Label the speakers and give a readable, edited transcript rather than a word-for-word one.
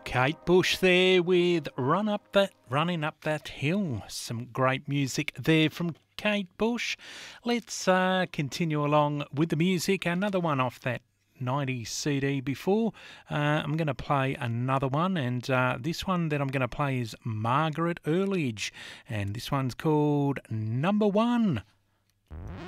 Speaker 1: Kate Bush there with Running Up That Hill. Some great music there from Kate Bush. Let's continue along with the music. Another one off that 90 CD before. I'm going to play another one, and this one that I'm going to play is Margaret Earledge, and this one's called Number One.